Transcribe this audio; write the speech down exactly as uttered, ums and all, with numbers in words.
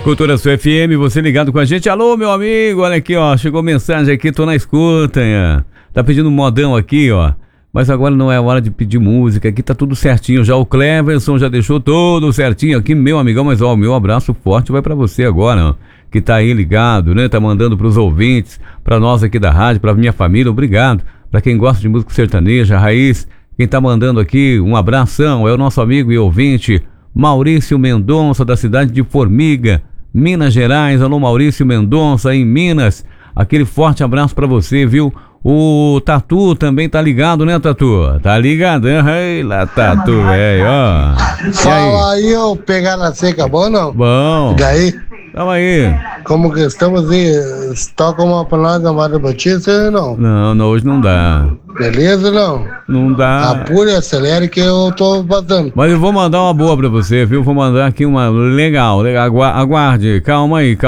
Cultura Sul F M, você ligado com a gente. Alô, meu amigo, olha aqui, ó, chegou mensagem aqui, tô na escuta, hein? Tá pedindo um modão aqui, ó. Mas agora não é hora de pedir música, aqui tá tudo certinho. Já o Cleverson já deixou tudo certinho aqui, meu amigão. Mas ó, o meu abraço forte vai pra você agora, ó, que tá aí ligado, né? Tá mandando pros ouvintes, pra nós aqui da rádio, pra minha família, obrigado. Pra quem gosta de música sertaneja, raiz, quem tá mandando aqui um abração é o nosso amigo e ouvinte Maurício Mendonça, da cidade de Formiga, Minas Gerais. Alô, Maurício Mendonça, em Minas. Aquele forte abraço pra você, viu? O Tatu também tá ligado, né, Tatu? Tá ligado, hein? Ei, lá, Tatu, velho, ó. Fala aí, ô pegada seca, bom ou não? Bom. E daí? Tamo aí. Como que estamos aí? Toca uma pra nós, Amada Batista, não? Não, não, hoje não dá. Beleza, não? Não dá. Apure, acelere que eu tô vazando. Mas eu vou mandar uma boa pra você, viu? Vou mandar aqui uma legal, legal. Aguarde, calma aí, calma.